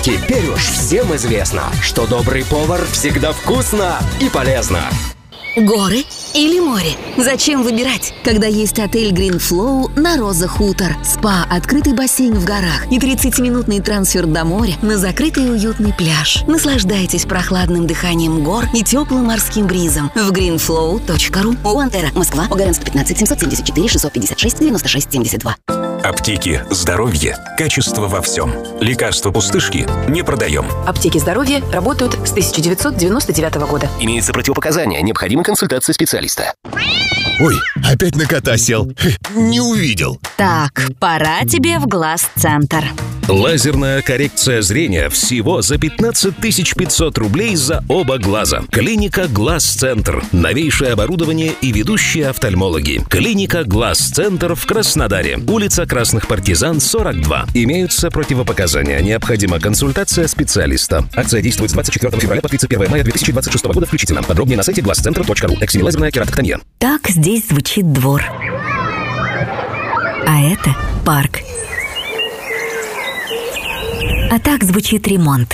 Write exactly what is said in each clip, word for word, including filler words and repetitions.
Теперь уж всем известно, что добрый повар всегда вкусно и полезно. Горы или море? Зачем выбирать, когда есть отель Green Flow на Роза Хутор? Спа, открытый бассейн в горах и тридцатиминутный трансфер до моря на закрытый и уютный пляж. Наслаждайтесь прохладным дыханием гор и теплым морским бризом в грин флоу точка ру. Уантера, Москва, Огаренск, пятнадцать, семьсот семьдесят четыре, шестьсот пятьдесят шесть, девяносто шесть, семьдесят два. Аптеки «Здоровье». Качество во всем. Лекарства пустышки не продаем. Аптеки «Здоровье» работают с тысяча девятьсот девяносто девятого года. Имеются противопоказания. Необходима консультация специалиста. Ой, опять на кота сел. Не увидел. Так, пора тебе в глаз-центр. Лазерная коррекция зрения всего за пятнадцать тысяч пятьсот рублей за оба глаза. Клиника «Глаз-центр». Новейшее оборудование и ведущие офтальмологи. Клиника «Глаз-центр» в Краснодаре. Улица Красных Партизан, сорок два. Имеются противопоказания. Необходима консультация специалиста. Акция действует с двадцать четвёртого февраля по тридцать первого мая две тысячи двадцать шестого года включительно. Подробнее на сайте глазцентр точка ру. Эксимилазерная кератоктомия. Так здесь звучит двор. А это парк. А так звучит ремонт.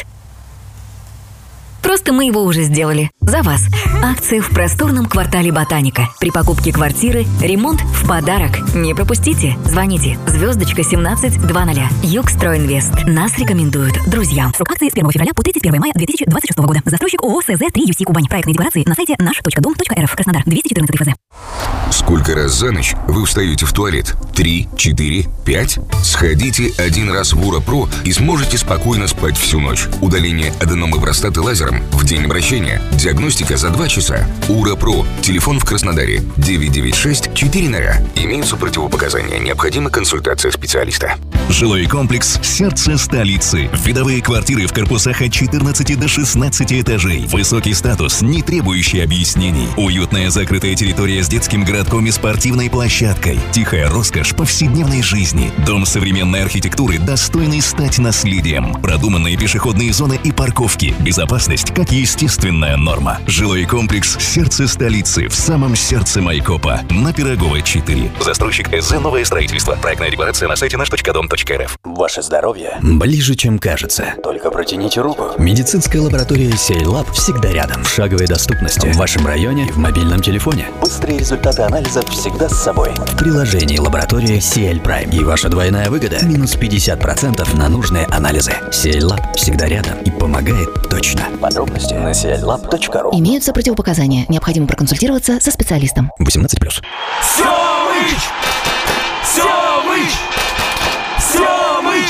Просто мы его уже сделали. За вас. Акция в просторном квартале «Ботаника». При покупке квартиры ремонт в подарок. Не пропустите. Звоните. Звездочка семнадцать двадцать. Югстройинвест. Нас рекомендуют друзьям. Срок акции с первого февраля по тридцать первого мая две тысячи двадцать шестого года. Застройщик ООО СЗ три ю си Кубань. Проектные декларации на сайте наш точка дом точка эр эф. Краснодар. двести четырнадцать ФЗ. Сколько раз за ночь вы встаете в туалет? Три, четыре, пять? Сходите один раз в Ура-Про и сможете спокойно спать всю ночь. Удаление аденомы простаты лазером в день обращения. Диагностика за два часа. Ура-Про. Телефон в Краснодаре. девять девять шесть четыре ноль. Имеются противопоказания. Необходима консультация специалиста. Жилой комплекс «Сердце столицы». Видовые квартиры в корпусах от четырнадцати до шестнадцати этажей. Высокий статус, не требующий объяснений. Уютная закрытая территория с детским городком и спортивной площадкой. Тихая роскошь повседневной жизни. Дом современной архитектуры, достойный стать наследием. Продуманные пешеходные зоны и парковки. Безопасность как естественная норма. Жилой комплекс «Сердце столицы» в самом сердце Майкопа. На Пирогова четыре. Застройщик СЗ «Новое строительство». Проектная декларация на сайте наш точка дом точка эр эф. Ваше здоровье ближе, чем кажется. Только протяните руку. Медицинская лаборатория Сейлаб всегда рядом. В шаговой доступности. В вашем районе и в мобильном телефоне. Быстрые результаты анализов всегда с собой. В приложении лаборатории си эл Prime. И ваша двойная выгода – минус пятьдесят процентов на нужные анализы. Сейлаб всегда рядом и помогает точно. Подробности на си эл лаб точка ру. Имеются противопоказания. Необходимо проконсультироваться со специалистом. восемнадцать плюс. Семыч! Семыч! Семыч!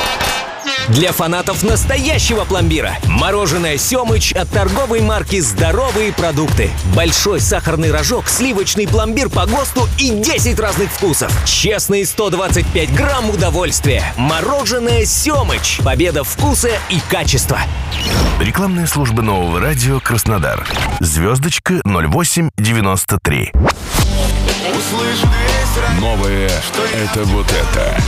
Для фанатов настоящего пломбира. Мороженое «Семыч» от торговой марки «Здоровые продукты». Большой сахарный рожок, сливочный пломбир по ГОСТу и десять разных вкусов. Честные сто двадцать пять грамм удовольствия. Мороженое «Семыч». Победа вкуса и качества. Рекламная служба Нового радио Краснодар. Звездочка ноль восемь девяносто три. Новое — это вот это.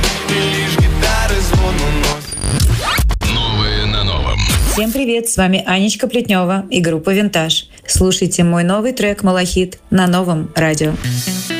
Новое на новом. Всем привет, с вами Анечка Плетнева и группа «Винтаж». Слушайте мой новый трек «Малахит» на Новом радио.